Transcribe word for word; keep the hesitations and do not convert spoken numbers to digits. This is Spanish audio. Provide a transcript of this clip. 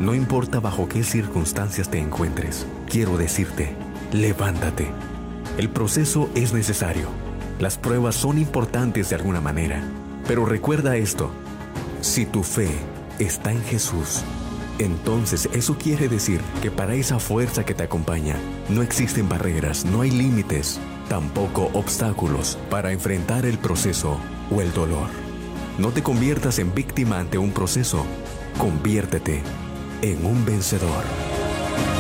No importa bajo qué circunstancias te encuentres, quiero decirte, levántate. El proceso es necesario. Las pruebas son importantes de alguna manera. Pero recuerda esto, si tu fe está en Jesús, entonces eso quiere decir que para esa fuerza que te acompaña, no existen barreras, no hay límites, tampoco obstáculos para enfrentar el proceso o el dolor. No te conviertas en víctima ante un proceso, conviértete en un vencedor.